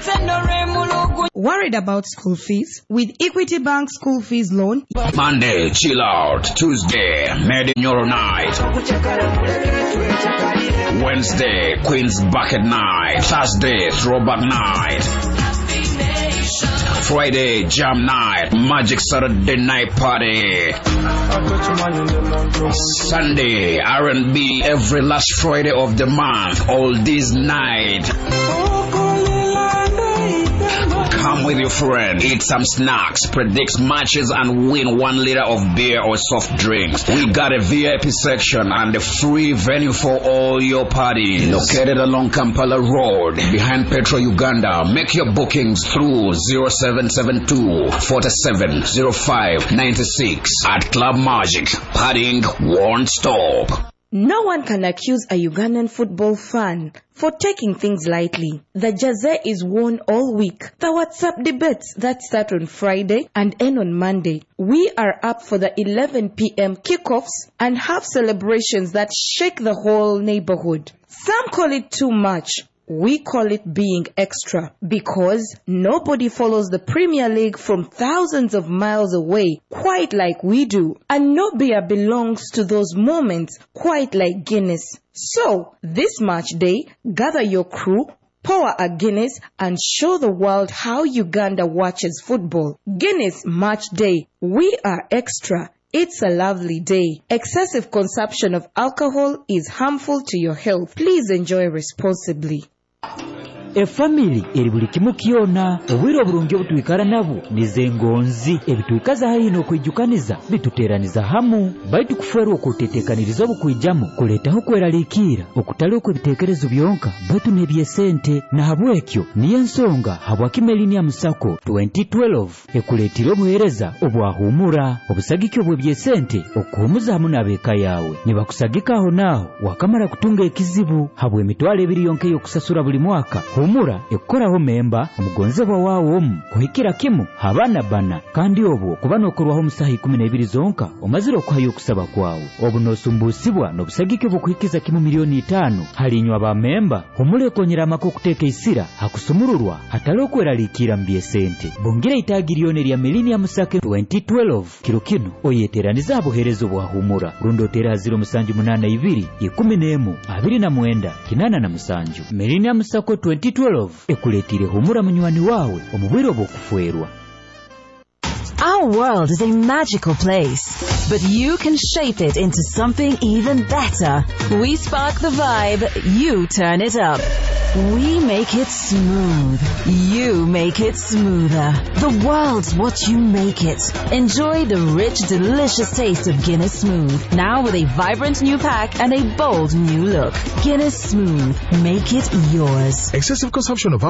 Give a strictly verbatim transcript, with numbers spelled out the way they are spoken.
Worried about school fees? With Equity Bank School Fees Loan, Monday, chill out. Tuesday, Made in Euro Night. Wednesday, Queen's Bucket Night. Thursday, Throwback Night. Friday, Jam Night. Magic Saturday Night Party. Sunday, R and B every last Friday of the month. All this night. Come with your friend, eat some snacks, predict matches, and win one liter of beer or soft drinks. We got a V I P section and a free venue for all your parties. Located along Kampala Road, behind Petro Uganda. Make your bookings through zero seven seven two, four seven zero five nine six. At Club Magic, partying won't stop. no one can accuse a Ugandan football fan for taking things lightly. The jersey is worn all week. The WhatsApp debates that start on Friday and end on Monday. We are up for the eleven p.m. kickoffs and have celebrations that shake the whole neighborhood. Some call it too much. We call it being extra because nobody follows the Premier League from thousands of miles away quite like we do. And no beer belongs to those moments quite like Guinness. So, this match day, gather your crew, pour a Guinness and show the world how Uganda watches football. Guinness Match Day. We are extra. It's a lovely day. Excessive consumption of alcohol is harmful to your health. Please enjoy responsibly. A family eri buli kimu kyona obwire obulungi obutwikala nabo nizengonzi ebitwikaza hayino okwijukaniza bituteraniza hamu baitu kuferwa okutetekaniriza obukwijamu kuletaho kweraliikira okutali okwebitekerezo byonka baitu nebyesente na habwekyo niyo ensonga habwakimelinium Sacco twenty twelve ekuletira obuhereza obwahumura obusagikyo bwebyesente okuhumuza hamu n'abeeka yawe nibakusagikaho naho wakamala kutunga ekizibu habwe emitwalo ebiri yonka y'okusasula buli mwaka. Humura ekoraho memba omugonzebwa waawo omu kuhikira kimu habana bana kandi obwo kubana okorwaho musaha ikumi na ibiri zonka omazira okuhayo okusaba kwawo obu nosumbusibwa n'obusagike bw'okuhikiza kimu miliyoni itaano halinywa ba memba humura ekonyera amaka okuteeka isira hakusumururwa hatali okweraliikira mu byesente bongira itaagiriyone lya Millennium Sacco twenty twelve kiro kino oyeteraniza aboherezo bwa humura rundotera ziro musanju munana ibiri ikumi n'emu abiri na mwenda kinana na musanju Millennium Sacco twenty twelve ekuletire humura munywani wawe omubwire obw'okufwerwa. Our world is a magical place, but you can shape it into something even better. We spark the vibe, you turn it up. We make it smooth, you make it smoother. The world's what you make it. Enjoy the rich, delicious taste of Guinness Smooth, now with a vibrant new pack and a bold new look. Guinness Smooth, make it yours. Excessive consumption of